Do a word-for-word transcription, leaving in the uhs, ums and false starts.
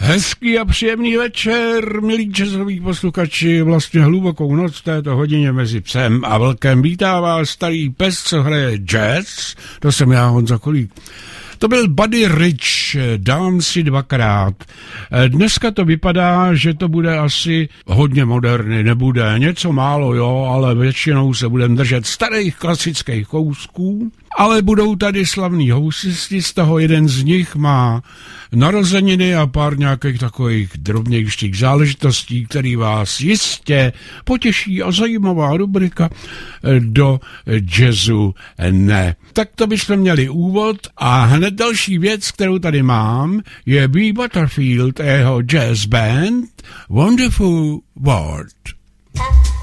Hezký a příjemný večer, milí jazzoví posluchači, vlastně hlubokou noc v této hodině mezi psem a vlkem. Vítá vás starý pes, co hraje jazz, to jsem já, Honza Kolík. To byl Buddy Rich, Dám si dvakrát. Dneska to vypadá, že to bude asi hodně moderní, nebude něco málo, jo, ale většinou se budeme držet starých klasických kousků. Ale budou tady slavní housisti, z toho jeden z nich má narozeniny a pár nějakých takových drobnějších záležitostí, který vás jistě potěší a zajímavá rubrika do jazzu ne. Tak to bychom měli úvod a hned další věc, kterou tady mám, je Bee Butterfield a jeho jazz band Wonderful World.